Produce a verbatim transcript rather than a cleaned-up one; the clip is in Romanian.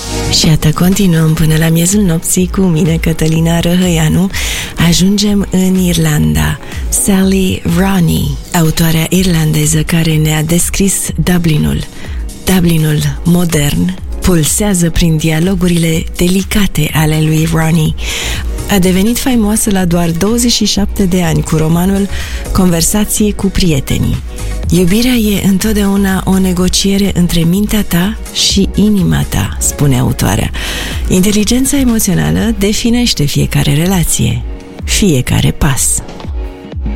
Și iată, continuăm până la miezul nopții cu mine, Cătălina Răhăianu. Ajungem în Irlanda. Sally Roney, autoarea irlandeză care ne-a descris Dublinul. Dublinul modern pulsează prin dialogurile delicate ale lui Roney. A devenit faimoasă la doar douăzeci și șapte de ani cu romanul Conversație cu prietenii. Iubirea e întotdeauna o negociere între mintea ta și inima ta, spune autoarea. Inteligența emoțională definește fiecare relație, fiecare pas.